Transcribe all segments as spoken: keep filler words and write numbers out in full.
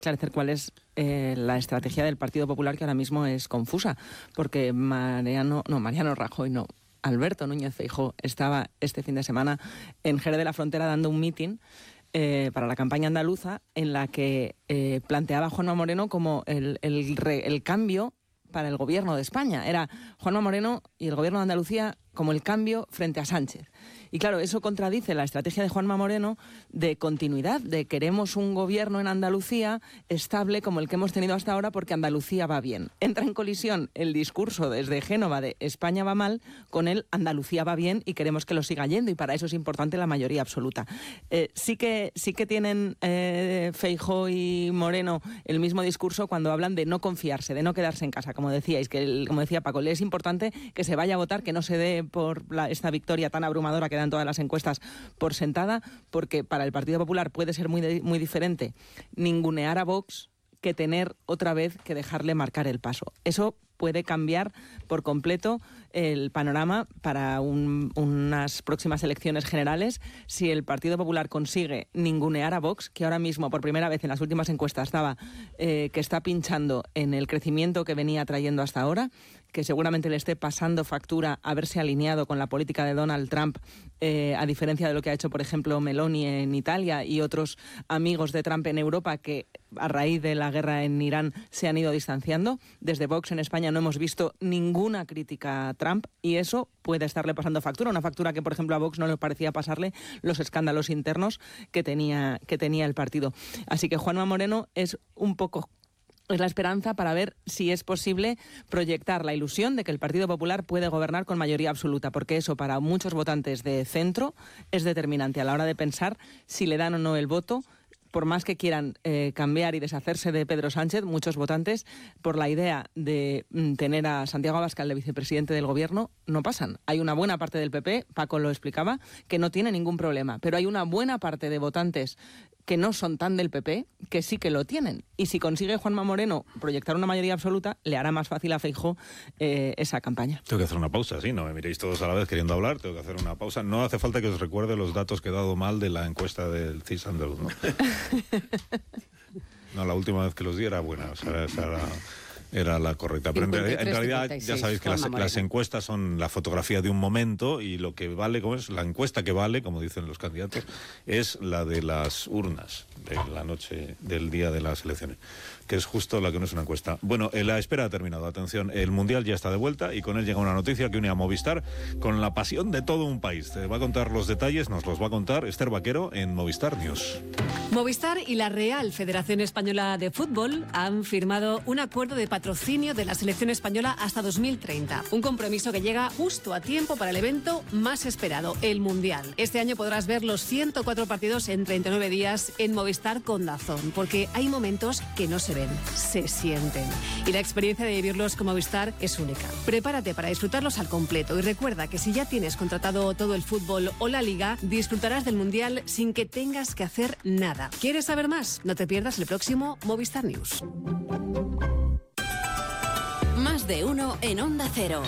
esclarecer cuál es eh, la estrategia del Partido Popular, que ahora mismo es confusa, porque Mariano, no, Mariano Rajoy no, Alberto Núñez Feijóo estaba este fin de semana en Jerez de la Frontera dando un mitin eh, para la campaña andaluza, en la que eh, planteaba a Juanma Moreno como el, el, el cambio para el gobierno de España. Era Juanma Moreno y el gobierno de Andalucía como el cambio frente a Sánchez. Y claro, eso contradice la estrategia de Juanma Moreno de continuidad, de queremos un gobierno en Andalucía estable como el que hemos tenido hasta ahora porque Andalucía va bien. Entra en colisión el discurso desde Génova de España va mal con el Andalucía va bien y queremos que lo siga yendo, y para eso es importante la mayoría absoluta. Eh, sí que sí que tienen eh, Feijóo y Moreno el mismo discurso cuando hablan de no confiarse, de no quedarse en casa, como decíais, que el, como decía Paco, le es importante que se vaya a votar, que no se dé por la, esta victoria tan abrumadora que dan todas las encuestas por sentada, porque para el Partido Popular puede ser muy, de, muy diferente ningunear a Vox que tener otra vez que dejarle marcar el paso. Eso puede cambiar por completo el panorama para un, unas próximas elecciones generales si el Partido Popular consigue ningunear a Vox, que ahora mismo por primera vez en las últimas encuestas estaba eh, que está pinchando en el crecimiento que venía trayendo hasta ahora, que seguramente le esté pasando factura haberse alineado con la política de Donald Trump, eh, a diferencia de lo que ha hecho, por ejemplo, Meloni en Italia y otros amigos de Trump en Europa que a raíz de la guerra en Irán se han ido distanciando. Desde Vox en España no hemos visto ninguna crítica a Trump y eso puede estarle pasando factura, una factura que, por ejemplo, a Vox no le parecía pasarle los escándalos internos que tenía, que tenía el partido. Así que Juanma Moreno es un poco... es la esperanza para ver si es posible proyectar la ilusión de que el Partido Popular puede gobernar con mayoría absoluta, porque eso para muchos votantes de centro es determinante a la hora de pensar si le dan o no el voto. Por más que quieran eh, cambiar y deshacerse de Pedro Sánchez, muchos votantes, por la idea de mm, tener a Santiago Abascal de vicepresidente del gobierno, no pasan. Hay una buena parte del P P, Paco lo explicaba, que no tiene ningún problema, pero hay una buena parte de votantes que no son tan del P P, que sí que lo tienen. Y si consigue Juanma Moreno proyectar una mayoría absoluta, le hará más fácil a Feijóo eh, esa campaña. Tengo que hacer una pausa, sí, no me miréis todos a la vez queriendo hablar, tengo que hacer una pausa. No hace falta que os recuerde los datos que he dado mal de la encuesta del C I S andaluz, ¿no? No, la última vez que los di era buena, o sea, esa era... era la correcta. Pero en, en realidad ya sabéis que las, las encuestas son la fotografía de un momento y lo que vale, como es la encuesta que vale, como dicen los candidatos, es la de las urnas de la noche del día de las elecciones, que es justo la que no es una encuesta. Bueno, eh, la espera ha terminado. Atención, el Mundial ya está de vuelta y con él llega una noticia que une a Movistar con la pasión de todo un país. Te va a contar los detalles, nos los va a contar Esther Vaquero en Movistar News. Movistar y la Real Federación Española de Fútbol han firmado un acuerdo de patrocinio de la selección española hasta dos mil treinta. Un compromiso que llega justo a tiempo para el evento más esperado, el Mundial. Este año podrás ver los ciento cuatro partidos en treinta y nueve días en Movistar con DAZN, porque hay momentos que no se ven, se sienten. Y la experiencia de vivirlos con Movistar es única. Prepárate para disfrutarlos al completo y recuerda que si ya tienes contratado todo el fútbol o la liga, disfrutarás del Mundial sin que tengas que hacer nada. ¿Quieres saber más? No te pierdas el próximo Movistar News. Más de uno en Onda Cero.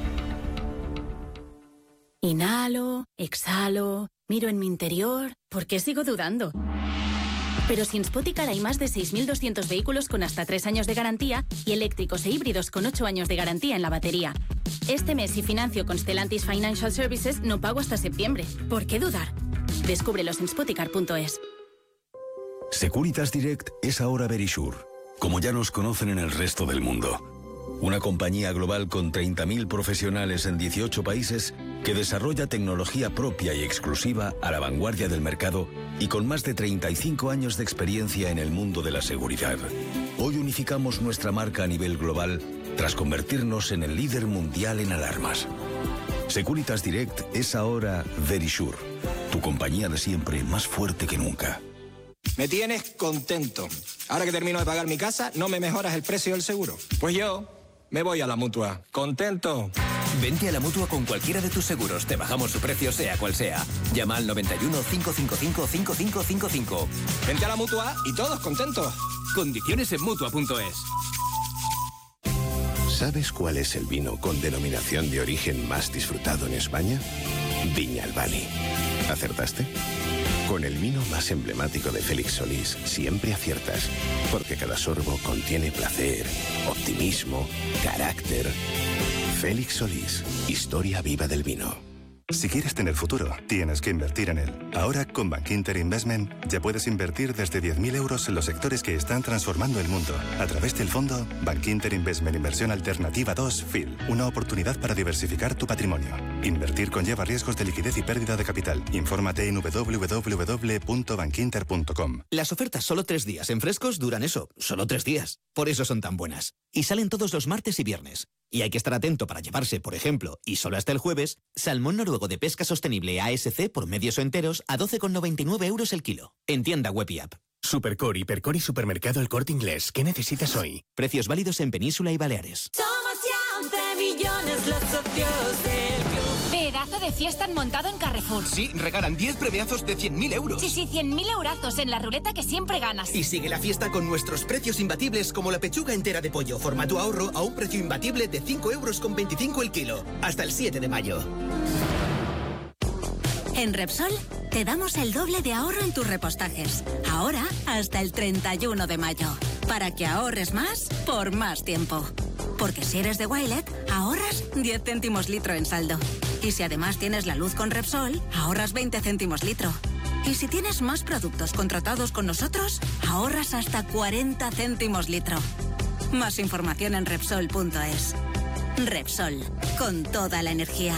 Inhalo, exhalo, miro en mi interior. ¿Por qué sigo dudando? Pero si en Spoticar hay más de seis mil doscientos vehículos con hasta tres años de garantía y eléctricos e híbridos con ocho años de garantía en la batería. Este mes, si financio con Stellantis Financial Services, no pago hasta septiembre. ¿Por qué dudar? Descúbrelos en spoticar punto es. Securitas Direct es ahora Verisure, como ya nos conocen en el resto del mundo. Una compañía global con treinta mil profesionales en dieciocho países que desarrolla tecnología propia y exclusiva a la vanguardia del mercado y con más de treinta y cinco años de experiencia en el mundo de la seguridad. Hoy unificamos nuestra marca a nivel global tras convertirnos en el líder mundial en alarmas. Securitas Direct es ahora Verisure, tu compañía de siempre más fuerte que nunca. Me tienes contento. Ahora que termino de pagar mi casa, ¿no me mejoras el precio del seguro? Pues yo me voy a la Mutua. ¿Contento? Vente a la Mutua con cualquiera de tus seguros. Te bajamos su precio, sea cual sea. Llama al noventa y uno, cinco cinco cinco, cinco cinco cinco cinco. Vente a la Mutua y todos contentos. Condiciones en Mutua punto es. ¿Sabes cuál es el vino con denominación de origen más disfrutado en España? Viña Albani. ¿Acertaste? Con el vino más emblemático de Félix Solís siempre aciertas, porque cada sorbo contiene placer, optimismo, carácter. Félix Solís, historia viva del vino. Si quieres tener futuro, tienes que invertir en él. Ahora, con Bankinter Investment, ya puedes invertir desde diez mil euros en los sectores que están transformando el mundo. A través del fondo Bankinter Investment Inversión Alternativa dos F I L. Una oportunidad para diversificar tu patrimonio. Invertir conlleva riesgos de liquidez y pérdida de capital. Infórmate en doble u doble u doble u punto bankinter punto com. Las ofertas solo tres días en Frescos duran eso, solo tres días. Por eso son tan buenas. Y salen todos los martes y viernes. Y hay que estar atento para llevarse, por ejemplo, y solo hasta el jueves, salmón noruego de pesca sostenible A S C por medios o enteros a doce con noventa y nueve euros el kilo. En tienda web y app. Supercore, Hipercore y Supermercado El Corte Inglés. ¿Qué necesitas hoy? Precios válidos en Península y Baleares. Somos ya once millones los socios del club. Pedazo de fiesta han montado en Carrefour. Sí, regalan diez premiazos de cien mil euros. Sí, sí, cien mil eurazos en la ruleta que siempre ganas. Y sigue la fiesta con nuestros precios imbatibles como la pechuga entera de pollo, formato ahorro, a un precio imbatible de cinco euros con veinticinco el kilo. Hasta el siete de mayo. En Repsol te damos el doble de ahorro en tus repostajes. Ahora hasta el treinta y uno de mayo. Para que ahorres más por más tiempo. Porque si eres de Wilet, ahorras diez céntimos litro en saldo. Y si además tienes la luz con Repsol, ahorras veinte céntimos litro. Y si tienes más productos contratados con nosotros, ahorras hasta cuarenta céntimos litro. Más información en Repsol punto es. Repsol, con toda la energía.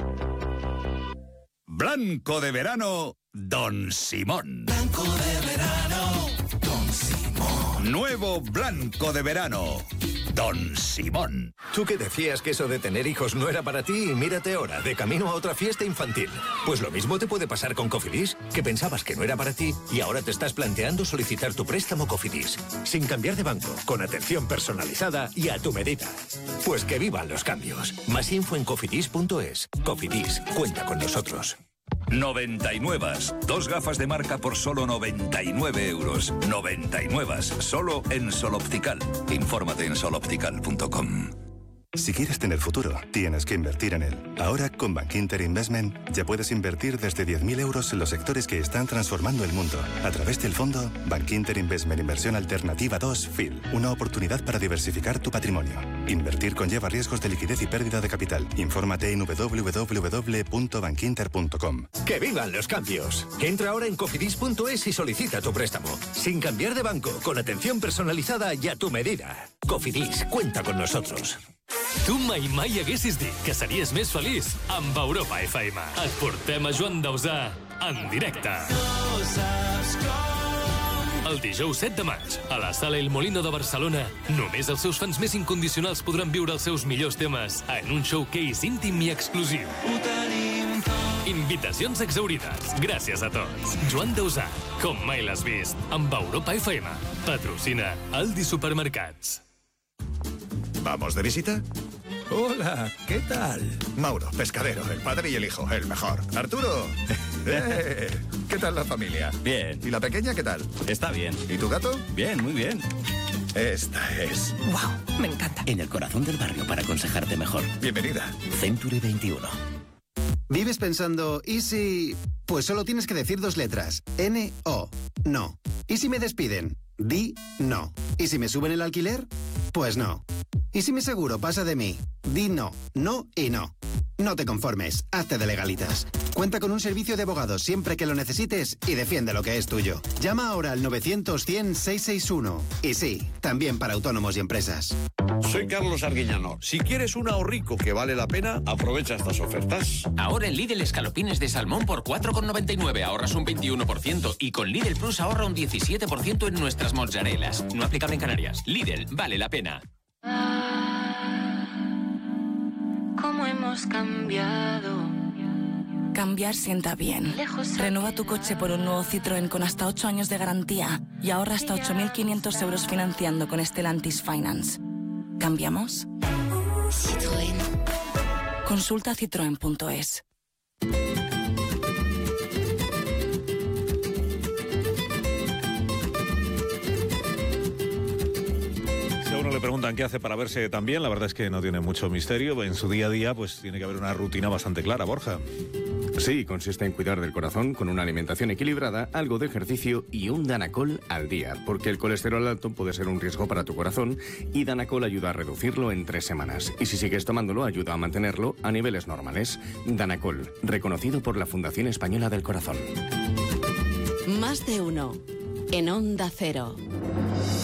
Blanco de verano, Don Simón. Blanco de verano, Don Simón. Nuevo Blanco de verano, Don Simón. Tú que decías que eso de tener hijos no era para ti y mírate ahora, de camino a otra fiesta infantil. Pues lo mismo te puede pasar con Cofidis, que pensabas que no era para ti y ahora te estás planteando solicitar tu préstamo Cofidis. Sin cambiar de banco, con atención personalizada y a tu medida. Pues que vivan los cambios. Más info en cofidis punto es. Cofidis, cuenta con nosotros. noventa y nueve. Dos gafas de marca por solo noventa y nueve euros. noventa y nueve. Solo en Sol Optical. Infórmate en sol optical punto com. Si quieres tener futuro, tienes que invertir en él. Ahora, con Bankinter Investment, ya puedes invertir desde diez mil euros en los sectores que están transformando el mundo. A través del fondo Bankinter Investment Inversión Alternativa dos F I L. Una oportunidad para diversificar tu patrimonio. Invertir conlleva riesgos de liquidez y pérdida de capital. Infórmate en doble u doble u doble u punto bankinter punto com. ¡Que vivan los cambios! Entra ahora en cofidis punto es y solicita tu préstamo. Sin cambiar de banco, con atención personalizada y a tu medida. Cofidis, cuenta con nosotros. Tu mai mai haguessis dit que series més feliç amb Europa F M. Et portem a Joan Dausà en directe. No saps com. El dijous set de maig, a la Sala El Molino de Barcelona, només els seus fans més incondicionals podran viure els seus millors temes en un showcase íntim i exclusiu. Ho tenim tot. Invitacions exaurides. Gràcies a tots. Joan Dausà, com mai l'has vist, amb Europa F M. Patrocina Aldi Supermercats. ¿Vamos de visita? Hola, ¿qué tal? Mauro, pescadero, el padre y el hijo, el mejor. Arturo, eh, ¿qué tal la familia? Bien. ¿Y la pequeña qué tal? Está bien. ¿Y tu gato? Bien, muy bien. Esta es... ¡Wow! Me encanta. En el corazón del barrio para aconsejarte mejor. Bienvenida. Century veintiuno. ¿Vives pensando, y si...? Pues solo tienes que decir dos letras. N O. No. ¿Y si me despiden? Di no. ¿Y si me suben el alquiler? Pues no. ¿Y si mi seguro pasa de mí? Di no, no y no. No te conformes, hazte de Legalitas. Cuenta con un servicio de abogados siempre que lo necesites y defiende lo que es tuyo. Llama ahora al novecientos cien seiscientos sesenta y uno. Y sí, también para autónomos y empresas. Soy Carlos Arguiñano. Si quieres un ahorrico que vale la pena, aprovecha estas ofertas. Ahora en Lidl escalopines de salmón por cuatro con noventa y nueve, ahorras un veintiuno por ciento y con Lidl Plus ahorra un diecisiete por ciento en nuestras mozzarelas. No aplicable en Canarias. Lidl, vale la pena. ¿Cómo hemos cambiado? Cambiar sienta bien. Renueva tu coche por un nuevo Citroën con hasta ocho años de garantía y ahorra hasta ocho mil quinientos euros financiando con Stellantis Finance. ¿Cambiamos? Citroën. Consulta citroen punto es. Le preguntan qué hace para verse tan bien, la verdad es que no tiene mucho misterio. En su día a día pues tiene que haber una rutina bastante clara, Borja. Sí, consiste en cuidar del corazón con una alimentación equilibrada, algo de ejercicio y un Danacol al día, porque el colesterol alto puede ser un riesgo para tu corazón y Danacol ayuda a reducirlo en tres semanas. Y si sigues tomándolo, ayuda a mantenerlo a niveles normales. Danacol, reconocido por la Fundación Española del Corazón. Más de uno. En Onda Cero.